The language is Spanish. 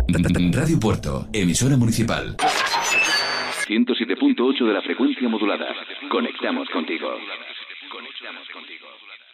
Radio Puerto, emisora municipal. 107.8 de la frecuencia modulada. Conectamos contigo. Conectamos contigo.